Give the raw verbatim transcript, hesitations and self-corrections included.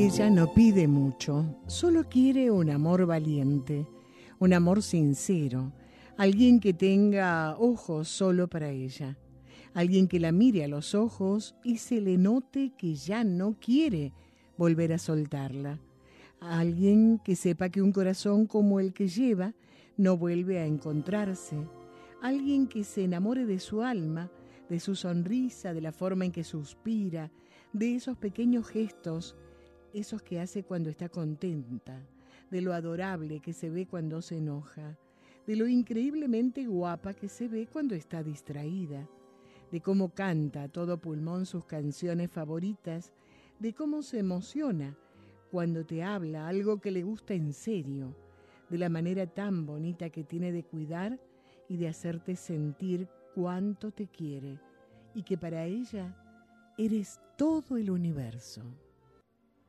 Ella no pide mucho, solo quiere un amor valiente, un amor sincero, alguien que tenga ojos solo para ella, alguien que la mire a los ojos y se le note que ya no quiere volver a soltarla, alguien que sepa que un corazón como el que lleva no vuelve a encontrarse, alguien que se enamore de su alma, de su sonrisa, de la forma en que suspira, de esos pequeños gestos, esos que hace cuando está contenta, de lo adorable que se ve cuando se enoja, de lo increíblemente guapa que se ve cuando está distraída, de cómo canta a todo pulmón sus canciones favoritas, de cómo se emociona cuando te habla algo que le gusta en serio, de la manera tan bonita que tiene de cuidar y de hacerte sentir cuánto te quiere y que para ella eres todo el universo.